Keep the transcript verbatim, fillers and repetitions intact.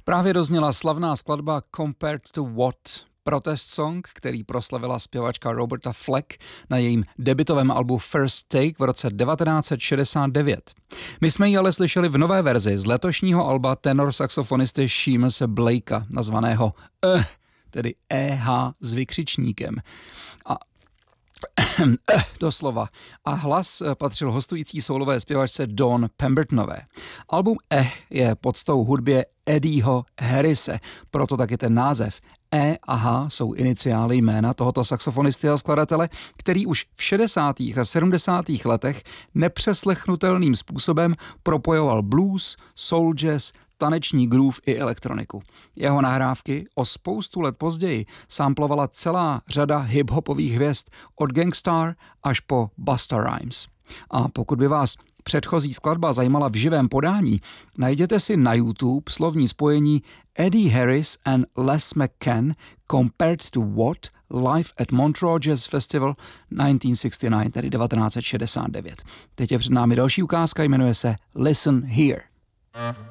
Právě dozněla slavná skladba Compared to What, protest song, který proslavila zpěvačka Roberta Fleck na jejím debutovém albu First Take v roce devatenáct set šedesát devět. My jsme ji ale slyšeli v nové verzi z letošního alba tenor saxofonisty Seamuse Blakea, nazvaného eh, tedy E H s vykřičníkem. A doslova. A hlas patřil hostující soulové zpěvačce Dawn Pembertonové. Album Eh je podstou hudbě Eddieho Harrise, proto taky ten název. E a H jsou iniciály jména tohoto saxofonisty a skladatele, který už v šedesátých a sedmdesátých letech nepřeslechnutelným způsobem propojoval blues, soul jazz, taneční groove i elektroniku. Jeho nahrávky o spoustu let později samplovala celá řada hip-hopových hvězd od Gang Starr až po Busta Rhymes. A pokud by vás předchozí skladba zajímala v živém podání, najděte si na YouTube slovní spojení Eddie Harris and Les McCann Compared to What live at Montreux Jazz Festival devatenáct set šedesát devět, tedy devatenáct set šedesát devět. Teď je před námi další ukázka, jmenuje se Listen Here.